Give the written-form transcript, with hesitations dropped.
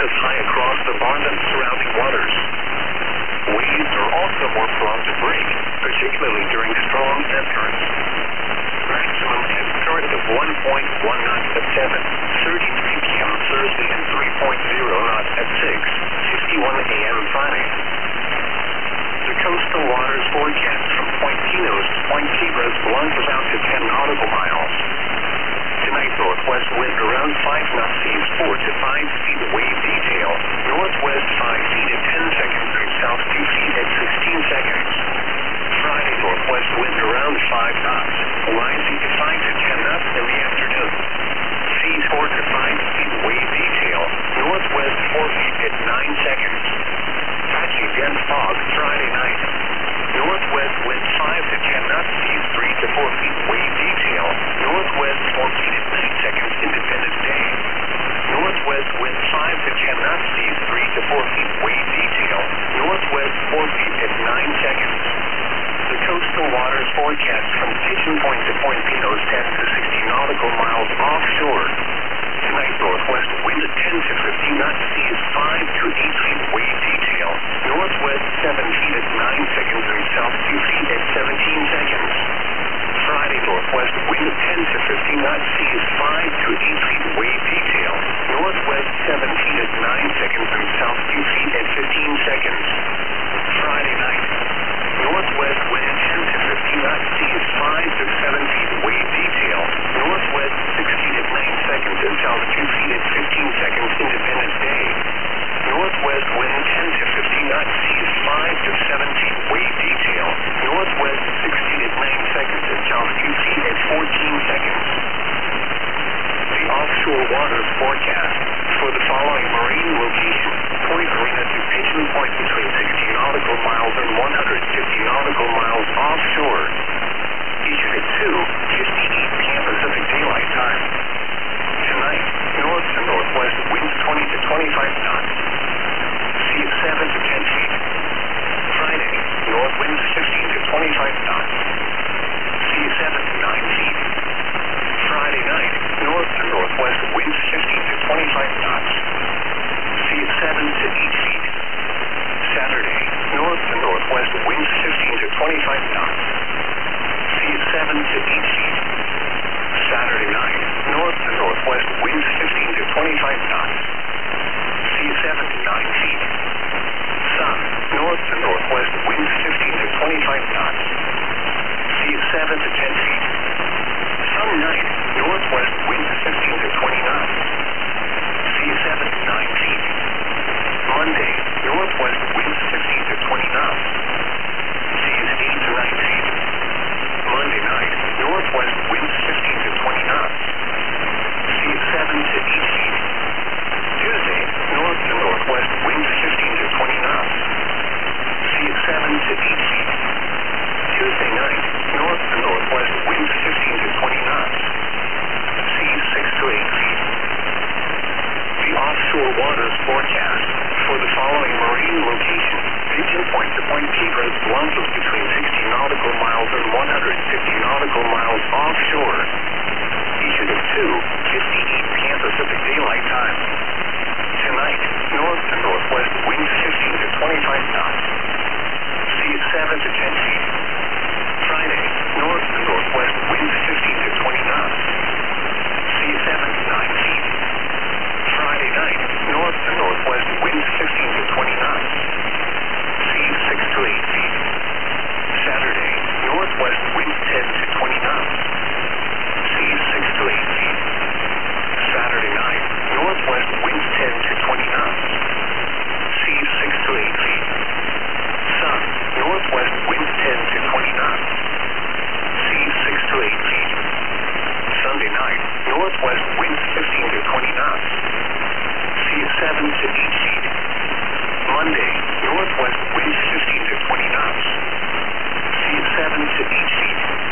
rises high across the bond and surrounding waters. Waves are also more prone to break, particularly during strong ebb currents. Maximum ebb current of 1.1 knots at 7:33 p.m. Thursday and 3.0 knots at 6:51 a.m. Friday. The coastal waters forecast from Point Pinos to Point Cabras launches out to 10 nautical miles. Tonight, northwest wind around 5 knots, seas 4 to 5 feet, wave detail, northwest 5 feet at 10 seconds and south 2 feet at 16 seconds. Friday, northwest wind around 5 knots, rising to 5 to 10 knots in the afternoon. Seas 4 to 5 feet, wave detail, northwest 4 feet at 9 seconds. Patchy dense fog Friday night. Northwest wind 5 to 10 knots, seas 3 to 4 feet, wave detail, northwest 4 feet at 9 seconds, Independence Day. Northwest wind 5 to 10 knots, seas 3 to 4 feet, wave detail, northwest 4 feet at 9 seconds. The coastal waters forecast from Pigeon Point to Point Pinos 10 to 60 nautical miles offshore. Tonight, northwest wind 10 to 15 knots, seas 5 to 8 feet, wave detail, northwest 7 feet at 9 seconds and south 2 feet at 17 seconds. Friday, northwest wind 10 to 15 knots, seas 5 to 8 feet, wave detail, northwest 7 feet at 9 seconds and south 2 feet at 15 seconds. Friday night, northwest wind 10 to 15 knots, seas 5 to 7 feet, wave detail, northwest 6 feet at 9 seconds and south 2 feet at 15 seconds, Independence Day. Northwest wind 10 to 15 knots, seas 5 to 7 feet, wave detail, northwest 6 feet at 9 seconds and south 2 feet at 14 seconds. The offshore waters forecast for the following marine location: Point Arena to Pigeon Point between 60 nautical miles and 150 nautical miles offshore. Issued at 2:58 p.m. Pacific Daylight Time. Tonight, north to northwest winds 20 to 25 knots. Sea at 7 to 10 feet. Friday, north winds 15 to 25 knots. Sea at 7 to 9 feet. Friday night, north to northwest winds 15 to 25 knots. Sea at 7 to 8 feet. Saturday, north to northwest winds 15 to 25 knots. Sea at 7 to 8 feet. Saturday night, north to northwest winds 15 to 25 knots. Sea at 7 to 9 feet. Sun, north to northwest winds 15 to 25 knots. Sea at 7 to 10 feet. Sun night, northwest winds 15 to 20 knots. Sea at 7 to 9 feet. Monday, northwest winds 15 to 20 knots. Sea at 8 to 9 feet. Monday night, northwest winds 15 to 20 knots. Sea at 7 to 8 feet. Tuesday, north to northwest winds 15 to 20 knots. Sea at 7 to 8 feet. Tuesday night, north to northwest winds 15 to 20 knots. Sea 6 to 8 feet. The offshore waters forecast for the following marine location: Pigeon Point to Point Cabras launches between 60 nautical miles and 150 nautical miles offshore. Issued at 2:58 p.m. Pacific Daylight Time. Tonight, north to northwest winds 15 to 25 knots. Sea at 7 to 10 feet.